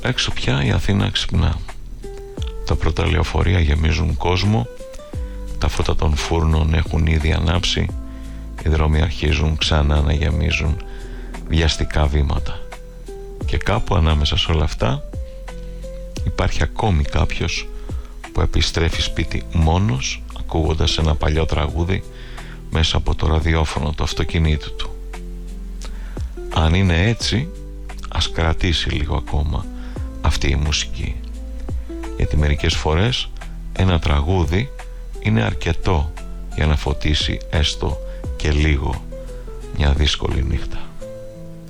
Έξω πια η Αθήνα ξυπνά. Τα πρώτα λεωφορεία γεμίζουν κόσμο, τα φώτα των φούρνων έχουν ήδη ανάψει, οι δρόμοι αρχίζουν ξανά να γεμίζουν βιαστικά βήματα. Και κάπου ανάμεσα σε όλα αυτά υπάρχει ακόμη κάποιος που επιστρέφει σπίτι μόνος, ακούγοντας ένα παλιό τραγούδι μέσα από το ραδιόφωνο του αυτοκινήτου του. Αν είναι έτσι, ας κρατήσει λίγο ακόμα αυτή η μουσική, γιατί μερικές φορές ένα τραγούδι είναι αρκετό για να φωτίσει έστω και λίγο μια δύσκολη νύχτα.